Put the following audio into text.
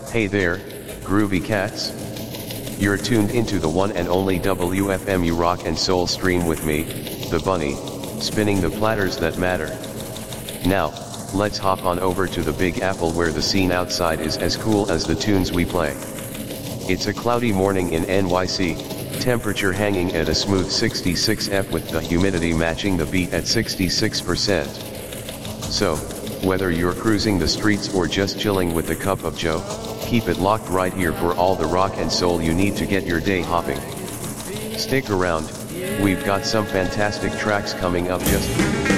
Hey there, groovy cats. You're tuned into the one and only WFMU Rock and Soul stream with me, the Bunny, spinning the platters that matter. Now, let's hop on over to the Big Apple where the scene outside is as cool as the tunes we play. It's a cloudy morning in NYC, temperature hanging at a smooth 66 F with the humidity matching the beat at 66%. So, whether you're cruising the streets or just chilling with a cup of joe, keep it locked right here for all the rock and soul you need to get your day hopping. Stick around, we've got some fantastic tracks coming up just